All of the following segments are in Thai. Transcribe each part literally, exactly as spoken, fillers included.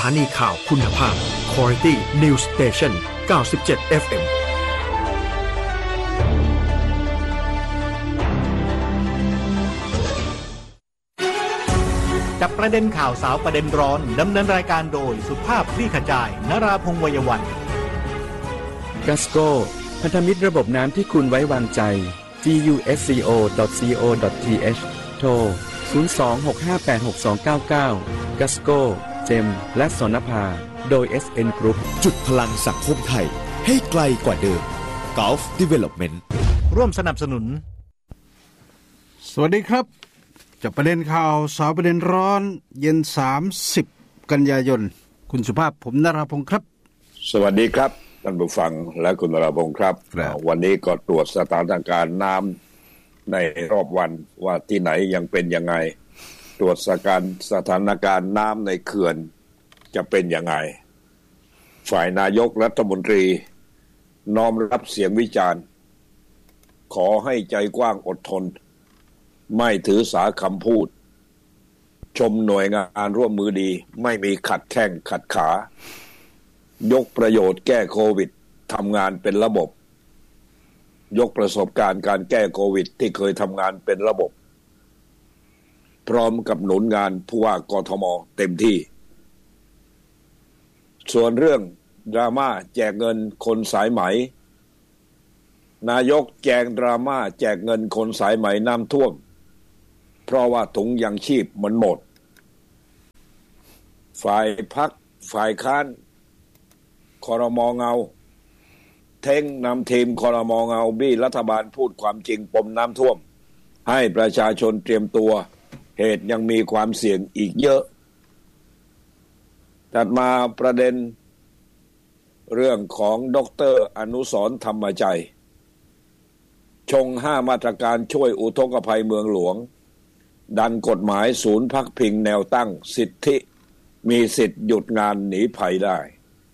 ถานีข่าวคุณภาพ Quality News Station เก้าสิบเจ็ด เอฟ เอ็มจับประเด็นข่าวสาวประเด็นร้อนดำเนินรายการโดยสุภาพคลี่ขจายนราพงษ์วัยวันกัสโก้พันธมิตรระบบน้ำที่คุณไว้วางใจ จี ยู เอส ซี โอ ดอท ซี โอ ดอท ที เอช โทร ศูนย์ สอง หก ห้า แปด หก สอง เก้า เก้า กัสโก้ เจมและสนภาโดย เอส เอ็น Group จุดพลังสังคมไทยให้ไกลกว่าเดิม Gulf Development ร่วมสนับสนุนสวัสดีครับจับประเด็นข่าวสาวประเด็นร้อนเย็นสามสิบกันยายนคุณสุภาพผมนราพงษ์ครับสวัสดีครับท่านผู้ฟังและคุณนราพงษ์ครับวันนี้ก็ตรวจสถานการณ์น้ำในรอบวันว่าที่ไหนยังเป็นยังไงตรวจสถานการณ์สถานการณ์น้ำในเขื่อนจะเป็นยังไงฝ่ายนายกรัฐมนตรีน้อมรับเสียงวิจารณ์ขอให้ใจกว้างอดทนไม่ถือสาคำพูดชมหน่วยงานร่วมมือดีไม่มีขัดแข้งขัดขายกประโยชน์แก้โควิดทำงานเป็นระบบยกประสบการณ์การแก้โควิดที่เคยทำงานเป็นระบบพร้อมกับหนุนงานผู้ว่ากทมเต็มที่ส่วนเรื่องดราม่าแจกเงินคนสายไหมนายกแจงดราม่าแจกเงินคนสายไหมน้ำท่วมเพราะว่าถุงยังชีพมันหมดฝ่ายพรรคฝ่ายค้านครม.เงาเท่งนำทีมครม.เงาบี้รัฐบาลพูดความจริงปมน้ำท่วมให้ประชาชนเตรียมตัวเหตุยังมีความเสี่ยงอีกเยอะถัดมาประเด็นเรื่องของดร.อนุสรณ์ธรรมใจชงห้ามาตรการช่วยอุทกภัยเมืองหลวงดันกฎหมายศูนย์พักพิงแนวตั้งสิทธิมีสิทธิ์หยุดงานหนีภัยได้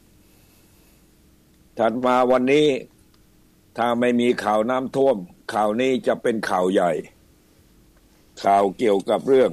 ถัดมาวันนี้ถ้าไม่มีข่าวน้ำท่วมข่าวนี้จะเป็นข่าวใหญ่ข่าวเกี่ยวกับเรื่อง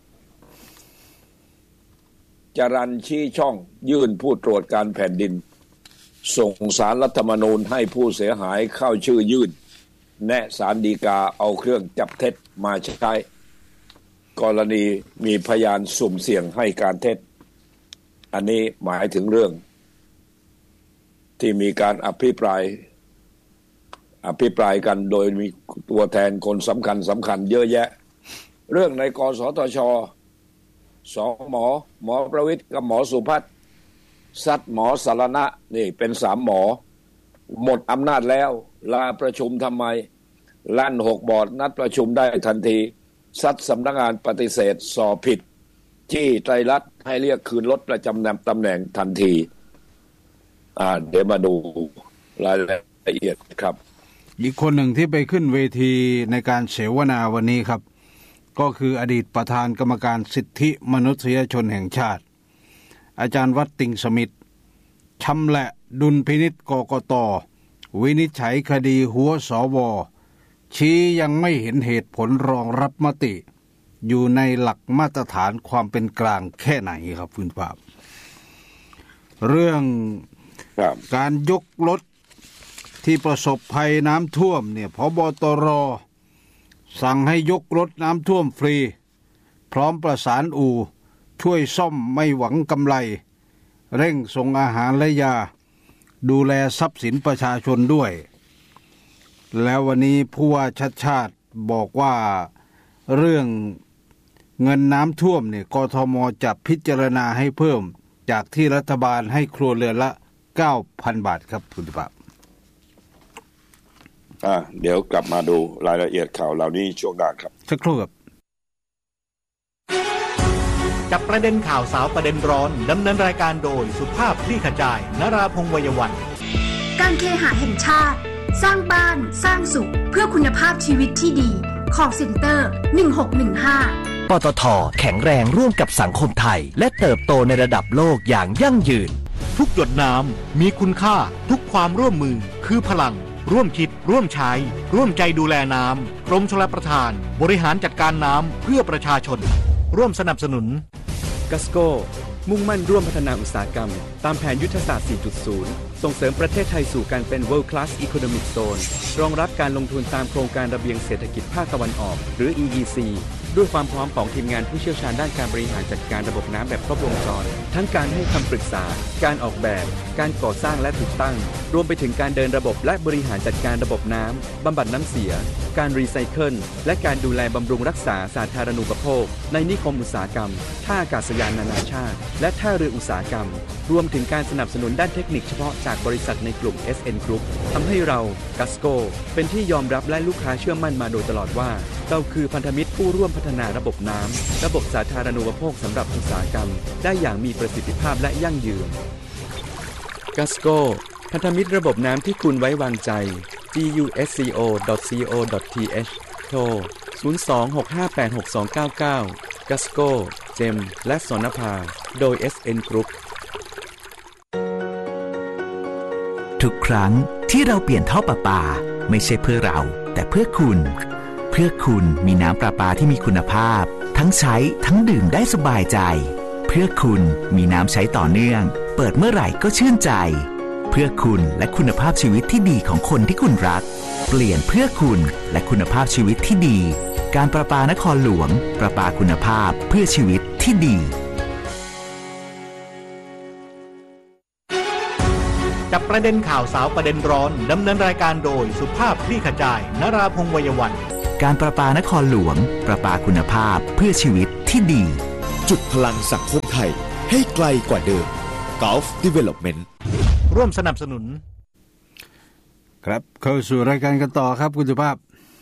จรัญชี้ช่องยื่นผู้ตรวจการแผ่นดินส่งศาลรัฐธรรมนูญให้ผู้เสียหายเข้าชื่อยื่นแนะศาลฎีกาเอาเครื่องจับเท็จมาใช้กรณีมีพยานสุ่มเสี่ยงให้การเท็จอันนี้หมายถึงเรื่องที่มีการอภิปรายอภิปรายกันโดยมีตัวแทนคนสำคัญสำคัญเยอะแยะเรื่องในกสทช.สองหมอหมอประวิตรกับหมอสุพัฒน์ซัดหมอสารณะนี่เป็นสามหมอหมดอำนาจแล้วลาประชุมทำไมลั่นหกบอร์ดนัดประชุมได้ทันทีซัดสำนักงานปฏิเสธสอบผิดจี้ไตรรัตน์ให้เรียกคืนรถประจำตำแหน่งทันทีอ่าเดี๋ยวมาดูรายละเอียดครับอีกคนหนึ่งที่ไปขึ้นเวทีในการเสวนาวันนี้ครับก็คืออดีตประธานกรรมการสิทธิมนุษยชนแห่งชาติอาจารย์วัดติงสมิทธิ์ชำแหละดุลพินิจกกต.วินิจฉัยคดีหัวสว.ชี้ยังไม่เห็นเหตุผลรองรับมติอยู่ในหลักมาตรฐานความเป็นกลางแค่ไหนครับคุณภาพเรื่องการยกรถที่ประสบภัยน้ำท่วมเนี่ยผบ.ตร.สั่งให้ยกรถน้ำท่วมฟรีพร้อมประสานอู่ช่วยซ่อมไม่หวังกำไรเร่งส่งอาหารและยาดูแลทรัพย์สินประชาชนด้วยแล้ววันนี้ผู้ว่าชัดชาติบอกว่าเรื่องเงินน้ำท่วมเนี่ยกทม.จะพิจารณาให้เพิ่มจากที่รัฐบาลให้ครัวเรือนละ เก้าพัน บาทครับคุณภาพอ่าเดี๋ยวกลับมาดูรายละเอียดข่าวเหล่านี้ช่วงหน้าครับสักครู่ครับจับประเด็นข่าวสาวประเด็นร้อนดำเนินรายการโดยสุภาพคลี่ขจายนราพงษ์วัยวันการเคหะแห่งชาติสร้างบ้านสร้างสุขเพื่อคุณภาพชีวิตที่ดีcall center หนึ่งหกหนึ่งห้าปตท.แข็งแรงร่วมกับสังคมไทยและเติบโตในระดับโลกอย่างยั่งยืนทุกหยดน้ำมีคุณค่าทุกความร่วมมือคือพลังร่วมคิดร่วมใช้ร่วมใจดูแลน้ำกรมชลประทานบริหารจัดการน้ำเพื่อประชาชนร่วมสนับสนุนกัสโก้มุ่งมั่นร่วมพัฒนาอุตสาหกรรมตามแผนยุทธศาสตร์ สี่จุดศูนย์ ส่งเสริมประเทศไทยสู่การเป็น World Class Economic Zone รองรับการลงทุนตามโครงการระเบียงเศรษฐกิจภาคตะวันออกหรือ อี อี ซี ด้วยความพร้อมของทีมงานผู้เชี่ยวชาญด้านการบริหารจัดการระบบน้ำแบบครบวงจรทั้งการให้คำปรึกษาการออกแบบการก่อสร้างและติดตั้งรวมไปถึงการเดินระบบและบริหารจัดการระบบน้ำบำบัดน้ำเสียการรีไซเคิลและการดูแลบำรุงรักษาสาธารณูปโภคในนิคมอุตสาหกรรมท่าอากาศยานนานาชาติและท่าเรืออุตสาหกรรมรวมถึงการสนับสนุนด้านเทคนิคเฉพาะจากบริษัทในกลุ่ม เอส เอ็น Group ทำให้เรา Gasco เป็นที่ยอมรับและลูกค้าเชื่อมั่นมาโดยตลอดว่าเราคือพันธมิตรผู้ร่วมพัฒนาระบบน้ำระบบสาธารณูปโภคสำหรับอุตสาหกรรมได้อย่างมีประสิทธิภาพและยั่งยืน Gasco พันธมิตรระบบน้ำที่คุณไว้วางใจ จี ยู เอส ซี โอ ดอท ซี โอ ดอท ที เอช โทร ศูนย์ สอง หก ห้า แปด หก สอง เก้า เก้า Gasco เจมและสนภาโดย เอส เอ็น Group ทุกครั้งที่เราเปลี่ยนท่อประปาไม่ใช่เพื่อเราแต่เพื่อคุณเพื่อคุณมีน้ำประปาที่มีคุณภาพทั้งใช้ทั้งดื่มได้สบายใจเพื่อคุณมีน้ำใช้ต่อเนื่องเปิดเมื่อไหร่ก็ชื่นใจเพื่อคุณและคุณภาพชีวิตที่ดีของคนที่คุณรักเปลี่ยนเพื่อคุณและคุณภาพชีวิตที่ดีการประปานครหลวงประปาคุณภาพเพื่อชีวิตที่ดีจับประเด็นข่าวสาวประเด็นร้อนดำเนินรายการโดยสุภาพคลี่ขจายนราพงษ์วัยวันการประปานครหลวงประปาคุณภาพเพื่อชีวิตที่ดีจุดพลังสังคมไทยให้ไกลกว่าเดิม Gulf Development ร่วมสนับสนุนครับเข้าสู่รายการกันต่อครับคุณสุภาพ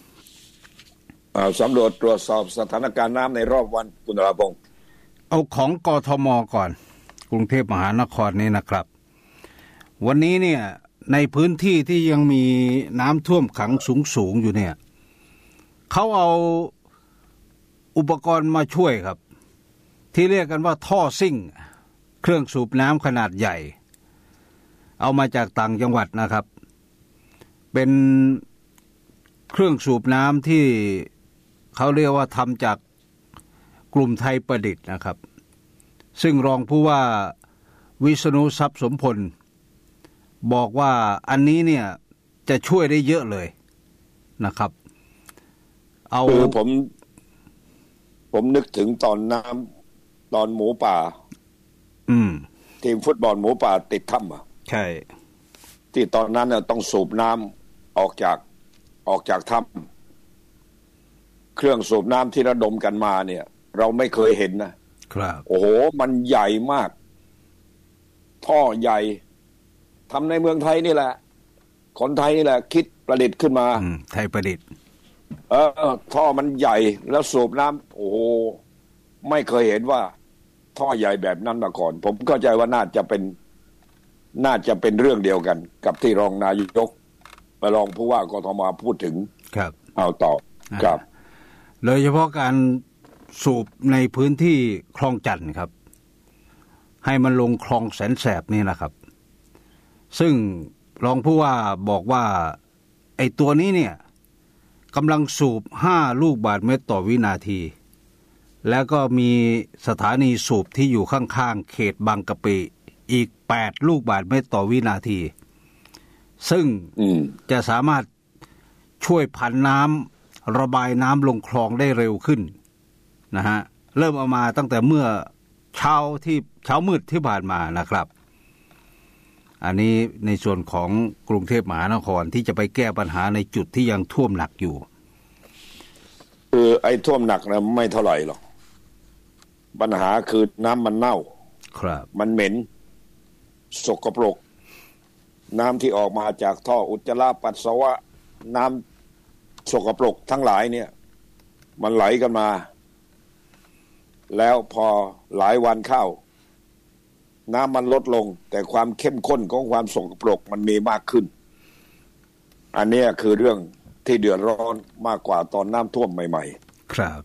สำรวจตรวจสอบสถานการณ์น้ำในรอบวันคุณนราพงษ์เอาของกทมก่อนกรุงเทพมหานครนี่นะครับวันนี้เนี่ยในพื้นที่ที่ยังมีน้ำท่วมขังสูงๆอยู่เนี่ยเขาเอาอุปกรณ์มาช่วยครับที่เรียกกันว่าท่อซิ่งเครื่องสูบน้ำขนาดใหญ่เอามาจากต่างจังหวัดนะครับเป็นเครื่องสูบน้ำที่เขาเรียกว่าทำจากกลุ่มไทยประดิษฐ์นะครับซึ่งรองผู้ว่าวิษณุทรัพย์สมพลบอกว่าอันนี้เนี่ยจะช่วยได้เยอะเลยนะครับเอาคือผมผมนึกถึงตอนน้ำตอนหมูป่าอืมทีมฟุตบอลหมูป่าติดถ้ำอ่ะใช่ที่ตอนนั้นเนี่ยต้องสูบน้ำออกจากออกจากถ้ำเครื่องสูบน้ำที่ระดมกันมาเนี่ยเราไม่เคยเห็นนะครับโอ้โหมันใหญ่มากท่อใหญ่ทำในเมืองไทยนี่แหละคนไทยนี่แหละคิดประดิษฐ์ขึ้นมาไทยประดิษฐ์เออท่อมันใหญ่แล้วสูบน้ำโอ้โหไม่เคยเห็นว่าท่อใหญ่แบบนั้นมาก่อนผมเข้าใจว่าน่าจะเป็นน่าจะเป็นเรื่องเดียวกันกับที่รองนายกรองผู้ว่ากทมพูดถึงครับเอาต่อครับโดยเฉพาะการสูบในพื้นที่คลองจันทน์ครับให้มันลงคลองแสนแสบนี่นะครับซึ่งรองผู้ว่าบอกว่าไอ้ตัวนี้เนี่ยกำลังสูบห้าลูกบาศก์เมตรต่อวินาทีแล้วก็มีสถานีสูบที่อยู่ข้างๆเขตบางกะปิอีกแปดลูกบาศก์เมตรต่อวินาทีซึ่งจะสามารถช่วยผันน้ำระบายน้ำลงคลองได้เร็วขึ้นนะฮะเริ่มเอามาตั้งแต่เมื่อเช้าที่เช้ามืดที่ผ่านมานะครับอันนี้ในส่วนของกรุงเทพมหานครที่จะไปแก้ปัญหาในจุดที่ยังท่วมหนักอยู่คือไอ้ท่วมหนักนะไม่เท่าไหร่หรอกปัญหาคือน้ำมันเน่าครับมันเหม็นสกปรกน้ำที่ออกมาจากท่ออุจจาระปัสสาวะน้ำสกปรกทั้งหลายเนี่ยมันไหลกันมาแล้วพอหลายวันเข้าน้ำมันลดลงแต่ความเข้มข้นของความสกปรกมันมีมากขึ้นอันนี้คือเรื่องที่เดือดร้อนมากกว่าตอนน้ำท่วมใหม่ๆครับ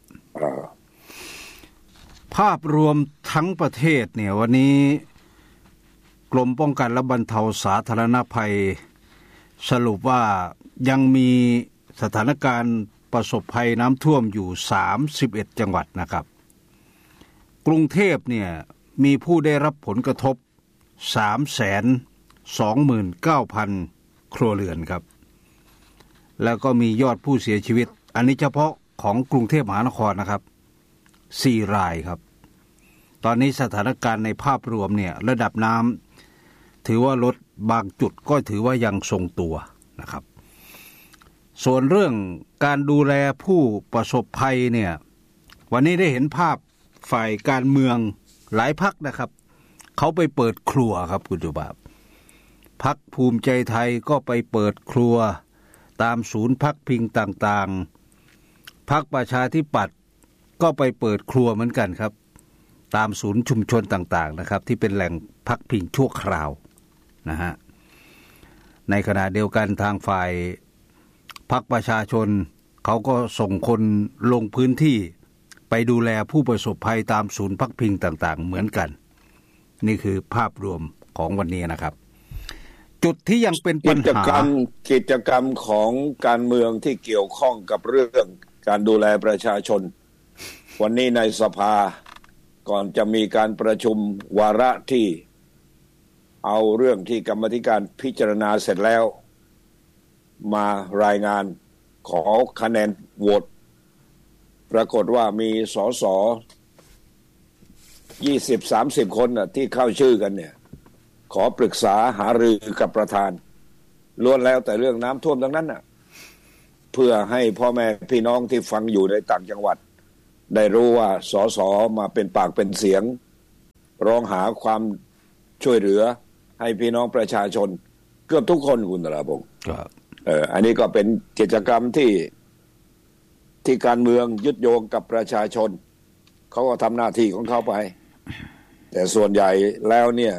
ภาพรวมทั้งประเทศเนี่ยวันนี้กรมป้องกันและบรรเทาสาธารณภัยสรุปว่ายังมีสถานการณ์ประสบภัยน้ำท่วมอยู่สามสิบเอ็ดจังหวัดนะครับกรุงเทพเนี่ยมีผู้ได้รับผลกระทบ สามแสนสองหมื่นเก้าพัน ครัวเรือนครับแล้วก็มียอดผู้เสียชีวิตอันนี้เฉพาะของกรุงเทพมหานครนะครับสี่รายครับตอนนี้สถานการณ์ในภาพรวมเนี่ยระดับน้ำถือว่าลดบางจุดก็ถือว่ายังทรงตัวนะครับส่วนเรื่องการดูแลผู้ประสบภัยเนี่ยวันนี้ได้เห็นภาพฝ่ายการเมืองหลายพรรคนะครับเขาไปเปิดครัวครับคุณจุบาบพรรคภูมิใจไทยก็ไปเปิดครัวตามศูนย์พักพิงต่างๆพรรคประชาธิปัตย์ก็ไปเปิดครัวเหมือนกันครับตามศูนย์ชุมชนต่างๆนะครับที่เป็นแหล่งพักพิงชั่วคราวนะฮะในขณะเดียวกันทางฝ่ายพรรคประชาชนเขาก็ส่งคนลงพื้นที่ไปดูแลผู้ประสบภัยตามศูนย์พักพิงต่างๆเหมือนกันนี่คือภาพรวมของวันนี้นะครับจุดที่ยังเป็นปัญหากิจกรรมกิจกรรมของการเมืองที่เกี่ยวข้องกับเรื่องการดูแลประชาชนวันนี้ในสภาก่อนจะมีการประชุมวาระที่เอาเรื่องที่กรรมาธิการพิจารณาเสร็จแล้วมารายงานขอคะแนนโหวตปรากฏว่ามีสส ยี่สิบ สามสิบ คนน่ะที่เข้าชื่อกันเนี่ยขอปรึกษาหารือกับประธานล้วนแล้วแต่เรื่องน้ำท่วมทั้งนั้นน่ะเพื่อให้พ่อแม่พี่น้องที่ฟังอยู่ในต่างจังหวัดได้รู้ว่าสสมาเป็นปากเป็นเสียงร้องหาความช่วยเหลือให้พี่น้องประชาชนเกือบทุกคนคุณตราพงศ์ครับเอออันนี้ก็เป็นกิจกรรมที่ที่การเมืองยึดโยงกับประชาชนเขาก็ทำหน้าที่ของเขาไปแต่ส่วนใหญ่แล้วเนี่ย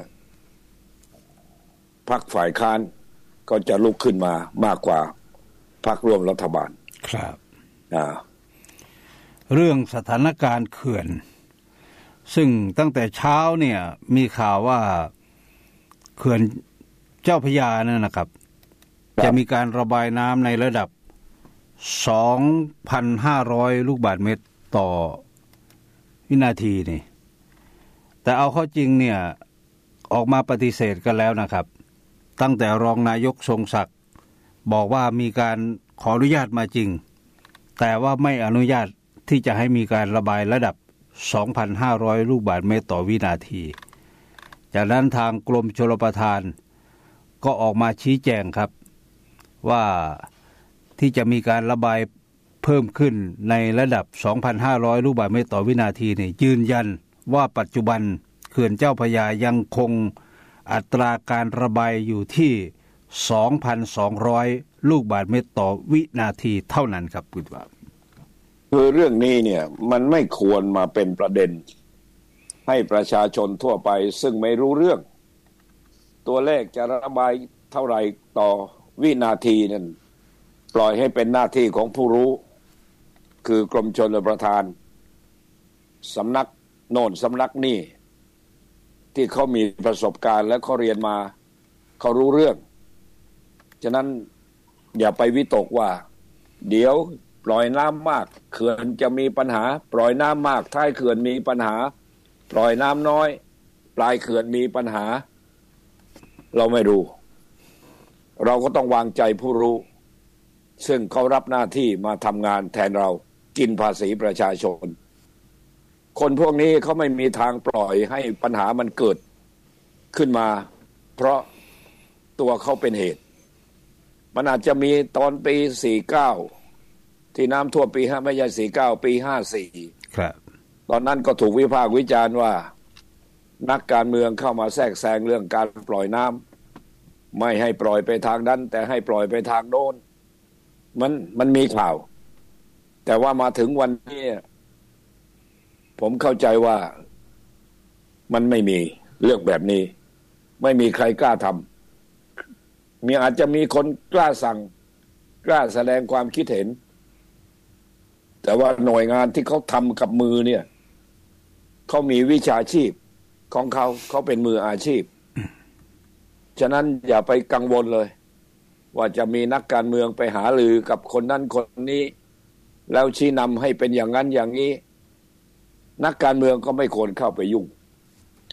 พรรคฝ่ายค้านก็จะลุกขึ้นมามากกว่าพรรคร่วมรัฐบาลครับอ่าเรื่องสถานการณ์เขื่อนซึ่งตั้งแต่เช้าเนี่ยมีข่าวว่าเขื่อนเจ้าพระยาเนี่ยนะครับจะมีการระบายน้ำในระดับ สองพันห้าร้อย ลูกบาศก์เมตรต่อวินาทีนี่แต่เอาเข้าจริงเนี่ยออกมาปฏิเสธกันแล้วนะครับตั้งแต่รองนายกทรงศักดิ์บอกว่ามีการขออนุญาตมาจริงแต่ว่าไม่อนุญาตที่จะให้มีการระบายระดับ สองพันห้าร้อย ลูกบาศก์เมตรต่อวินาทีจากนั้นทางกรมชลประทานก็ออกมาชี้แจงครับว่าที่จะมีการระบายเพิ่มขึ้นในระดับ สองพันห้าร้อย ลูกบาศก์เมตรต่อวินาทีนี่ยืนยันว่าปัจจุบันเขื่อนเจ้าพระยายังคงอัตราการระบายอยู่ที่ สองพันสองร้อย ลูกบาศก์เมตรต่อวินาทีเท่านั้นครับคุณว่าคือเรื่องนี้เนี่ยมันไม่ควรมาเป็นประเด็นให้ประชาชนทั่วไปซึ่งไม่รู้เรื่องตัวเลขจะระบายเท่าไหร่ต่อวินาทีนั้นปล่อยให้เป็นหน้าที่ของผู้รู้คือกรมชลประทานสำนักโน่นสำนักนี่ที่เขามีประสบการณ์และเขาเรียนมาเขารู้เรื่องฉะนั้นอย่าไปวิตกว่าเดี๋ยวปล่อยน้ำมากเขื่อนจะมีปัญหาปล่อยน้ำมากท้ายเขื่อนมีปัญหาปล่อยน้ำน้อยปลายเขื่อนมีปัญหาเราไม่รู้เราก็ต้องวางใจผู้รู้ซึ่งเขารับหน้าที่มาทำงานแทนเรากินภาษีประชาชนคนพวกนี้เขาไม่มีทางปล่อยให้ปัญหามันเกิดขึ้นมาเพราะตัวเขาเป็นเหตุมันอาจจะมีตอนปีสี่สิบเก้าที่น้ำท่วมปีห้าไม่ใช่สี่สิบเก้าปีห้าสิบสี่ครับตอนนั้นก็ถูกวิพากษ์วิจารณ์ว่านักการเมืองเข้ามาแทรกแซงเรื่องการปล่อยน้ำไม่ให้ปล่อยไปทางนั้นแต่ให้ปล่อยไปทางโน้นมันมันมีข่าวแต่ว่ามาถึงวันนี้ผมเข้าใจว่ามันไม่มีเรื่องแบบนี้ไม่มีใครกล้าทำมีอาจจะมีคนกล้าสั่งกล้าแสดงความคิดเห็นแต่ว่าหน่วยงานที่เขาทำกับมือเนี่ยเขามีวิชาชีพของเขาเขาเป็นมืออาชีพฉะนั้นอย่าไปกังวลเลยว่าจะมีนักการเมืองไปหารือกับคนนั้นคนนี้แล้วชี้นำให้เป็นอย่างนั้นอย่างนี้นักการเมืองก็ไม่ควรเข้าไปยุ่ง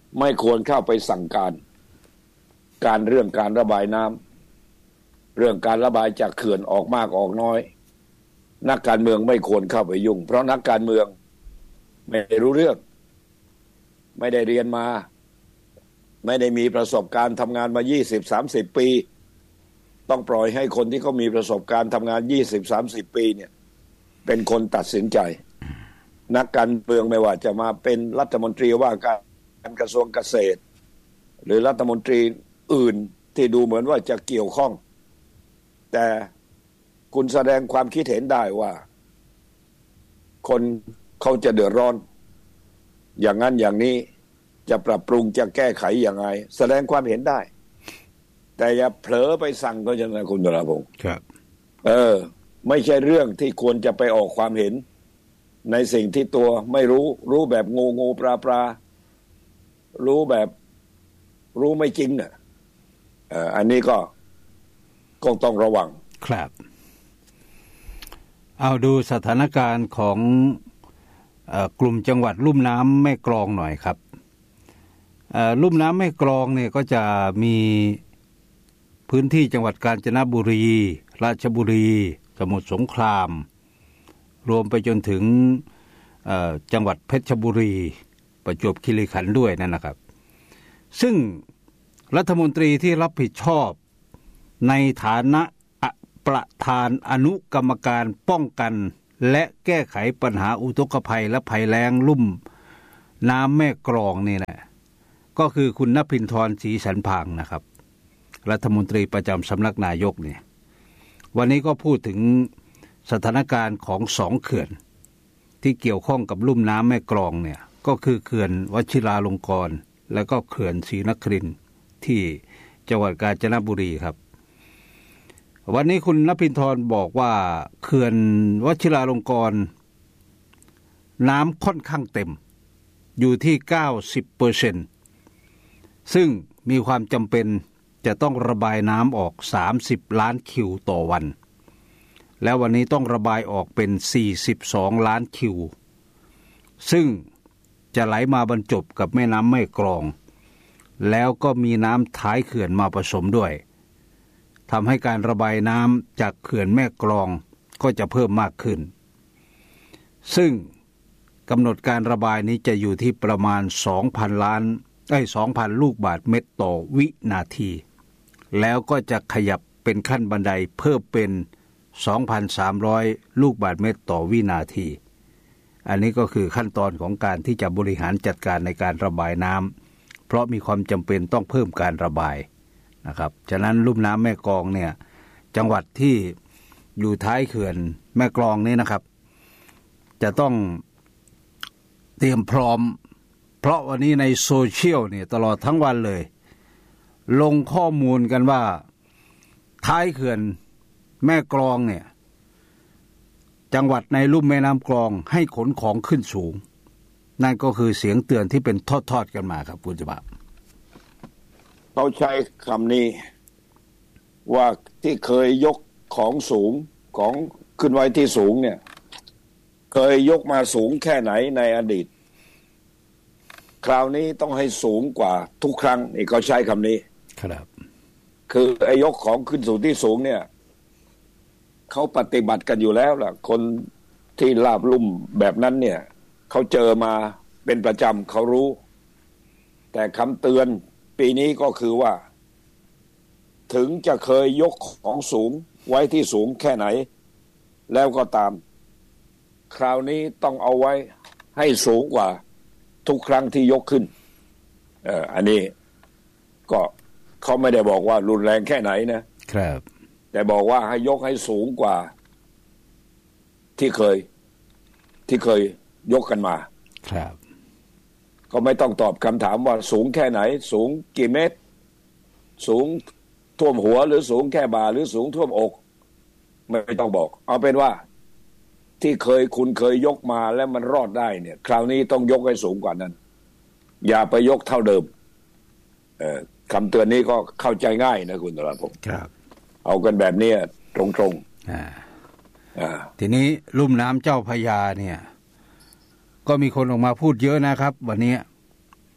ไม่ควรเข้าไปสั่งการการเรื่องการระบายน้ำเรื่องการระบายจากเขื่อนออกมากออกน้อยนักการเมืองไม่ควรเข้าไปยุ่งเพราะนักการเมืองไม่รู้เรื่องไม่ได้เรียนมาไม่ได้มีประสบการณ์ทำงานมา ยี่สิบ สามสิบ ปีต้องปล่อยให้คนที่เขามีประสบการณ์ทำงาน ยี่สิบ สามสิบ ปีเนี่ยเป็นคนตัดสินใจนักการเมืองไม่ว่าจะมาเป็นรัฐมนตรีว่าการกระทรวงเกษตรหรือรัฐมนตรีอื่นที่ดูเหมือนว่าจะเกี่ยวข้องแต่คุณแสดงความคิดเห็นได้ว่าคนเขาจะเดือดร้อนอย่างนั้นอย่างนี้จะปรับปรุงจะแก้ไขอย่างไรแสดงความเห็นได้แต่อย่าเผลอไปสั่งก็จะนะคุณธราพงศ์ครับเออไม่ใช่เรื่องที่ควรจะไปออกความเห็นในสิ่งที่ตัวไม่รู้รู้แบบงูงูปลาปลารู้แบบรู้ไม่จริงน่ะเอ่ออันนี้ก็คงต้องระวังครับเอาดูสถานการณ์ของเอ่อกลุ่มจังหวัดลุ่มน้ำแม่กลองหน่อยครับเอ่อลุ่มน้ำแม่กลองเนี่ยก็จะมีพื้นที่จังหวัดกาญจนบุรีราชบุรีสมุทรสงครามรวมไปจนถึงเอ่อจังหวัดเพชรบุรีประจวบคีรีขันธ์ด้วยนั่นนะครับซึ่งรัฐมนตรีที่รับผิดชอบในฐานะประธานอนุกรรมการป้องกันและแก้ไขปัญหาอุทกภัยและภัยแล้งลุ่มน้ำแม่กลองนี่แหละก็คือคุณณภินทรศรีสันพางนะครับรัฐมนตรีประจำสำนักนายกเนี่ยวันนี้ก็พูดถึงสถานการณ์ของสองเขื่อนที่เกี่ยวข้องกับลุ่มน้ำแม่กลองเนี่ยก็คือเขื่อนวชิราลงกรณ์และก็เขื่อนศรีนครินทร์ที่จังหวัดกาญจนบุรีครับวันนี้คุณณภินทรบอกว่าเขื่อนวชิราลงกรณ์น้ำค่อนข้างเต็มอยู่ที่ เก้าสิบเปอร์เซ็นต์ ซึ่งมีความจำเป็นจะต้องระบายน้ำออกสามสิบล้านคิวต่อวันแล้ววันนี้ต้องระบายออกเป็นสี่สิบสองล้านคิวซึ่งจะไหลมาบรรจบกับแม่น้ำแม่กลองแล้วก็มีน้ำท้ายเขื่อนมาผสมด้วยทำให้การระบายน้ำจากเขื่อนแม่กลองก็จะเพิ่มมากขึ้นซึ่งกำหนดการระบายนี้จะอยู่ที่ประมาณ สองพัน ล้านเอ้ย สองพัน ลูกบาศก์เมตรต่อวินาทีแล้วก็จะขยับเป็นขั้นบันไดเพิ่มเป็น สองพันสามร้อย ลูกบาศก์เมตรต่อวินาทีอันนี้ก็คือขั้นตอนของการที่จะบริหารจัดการในการระบายน้ำเพราะมีความจำเป็นต้องเพิ่มการระบายนะครับฉะนั้นลุ่มน้ำแม่กลองเนี่ยจังหวัดที่อยู่ท้ายเขื่อนแม่กลองนี้นะครับจะต้องเตรียมพร้อมเพราะวันนี้ในโซเชียลเนี่ยตลอดทั้งวันเลยลงข้อมูลกันว่าท้ายเขื่อนแม่กลองเนี่ยจังหวัดในลุ่มแม่น้ำกลองให้ขนของขึ้นสูงนั่นก็คือเสียงเตือนที่เป็นทอดๆกันมาครับคุณจบะเขาใช้คำนี้ว่าที่เคยยกของสูงของขึ้นไว้ที่สูงเนี่ยเคยยกมาสูงแค่ไหนในอดีตคราวนี้ต้องให้สูงกว่าทุกครั้งนี่เขาใช้คำนี้ครับคือไอ้ยกของขึ้นสู่ที่สูงเนี่ยเขาปฏิบัติกันอยู่แล้วล่ะคนที่ลาบลุ่มแบบนั้นเนี่ยเขาเจอมาเป็นประจำเขารู้แต่คำเตือนปีนี้ก็คือว่าถึงจะเคยยกของสูงไว้ที่สูงแค่ไหนแล้วก็ตามคราวนี้ต้องเอาไว้ให้สูงกว่าทุกครั้งที่ยกขึ้นเอออันนี้ก็เขาไม่ได้บอกว่ารุนแรงแค่ไหนนะครับแต่บอกว่าให้ยกให้สูงกว่าที่เคยที่เคยยกกันมาครับก็ไม่ต้องตอบคำถามว่าสูงแค่ไหนสูงกี่เมตรสูงท่วมหัวหรือสูงแค่บ่าหรือสูงท่วมอกไม่ต้องบอกเอาเป็นว่าที่เคยคุณเคยยกมาแล้วมันรอดได้เนี่ยคราวนี้ต้องยกให้สูงกว่านั้นอย่าไปยกเท่าเดิมเอ่อคำเตือนนี้ก็เข้าใจง่ายนะคุณธราพงศ์ครับเอากันแบบนี้ตรงๆอ่าอ่าทีนี้ลุ่มน้ำเจ้าพระยาเนี่ยก็มีคนออกมาพูดเยอะนะครับวันนี้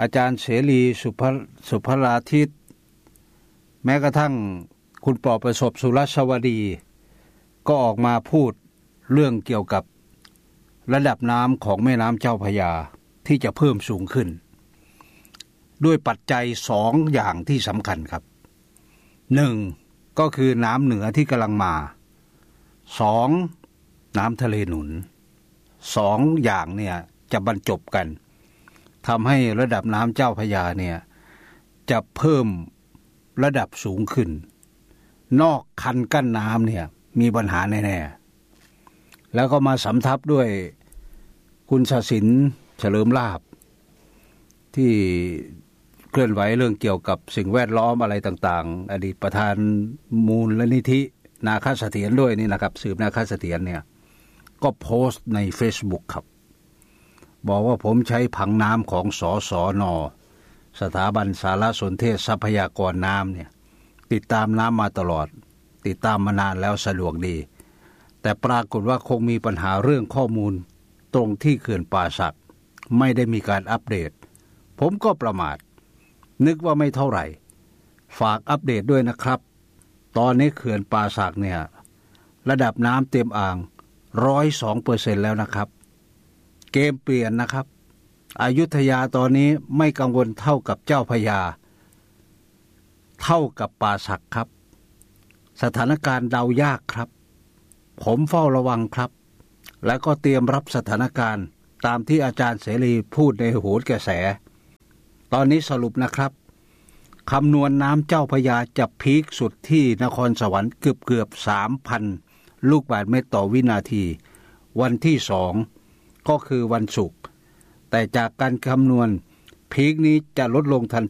อาจารย์เสรีสุภสุภราทิตแม้กระทั่งคุณปอประสบสุรสวดีก็ออกมาพูดเรื่องเกี่ยวกับระดับน้ำของแม่น้ำเจ้าพระยาที่จะเพิ่มสูงขึ้นด้วยปัจจัยสองอย่างที่สำคัญครับหนึ่งก็คือน้ำเหนือที่กำลังมาสองน้ำทะเลหนุนสองอย่างเนี่ยจะบรรจบกันทำให้ระดับน้ำเจ้าพระยาเนี่ยจะเพิ่มระดับสูงขึ้นนอกคันกั้นน้ำเนี่ยมีปัญหาแน่ๆแล้วก็มาสำทับด้วยคุณศศินเฉลิมลาภที่เคลื่อนไหวเรื่องเกี่ยวกับสิ่งแวดล้อมอะไรต่างๆอดีตประธานมูลนิธินาคเสถียรด้วยนี่นะครับสืบนาคเสถียรเนี่ยก็โพสต์ใน Facebook ครับบอกว่าผมใช้ผังน้ำของสสน.สถาบันสารสนเทศทรัพยากรน้ำเนี่ยติดตามน้ำมาตลอดติดตามมานานแล้วสะดวกดีแต่ปรากฏว่าคงมีปัญหาเรื่องข้อมูลตรงที่เขื่อนป่าสักไม่ได้มีการอัปเดตผมก็ประมาทนึกว่าไม่เท่าไหร่ฝากอัปเดตด้วยนะครับตอนนี้เขื่อนป่าสักเนี่ยระดับน้ำเต็มอ่าง หนึ่งร้อยสองเปอร์เซ็นต์ แล้วนะครับเกมเปลี่ยนนะครับอยุธยาตอนนี้ไม่กังวลเท่ากับเจ้าพระยาเท่ากับป่าสักครับสถานการณ์เดายากครับผมเฝ้าระวังครับและก็เตรียมรับสถานการณ์ตามที่อาจารย์เสรีพูดในโหนกระแสตอนนี้สรุปนะครับคำนวณน้ำเจ้าพระยาจะพีคสุดที่นครสวรรค์เกือบเกือบ สามพัน ลูกบาศก์เมตรต่อวินาทีวันที่สองก็คือวันศุกร์แต่จากการคำนวณพีคนี้จะลดลงทัน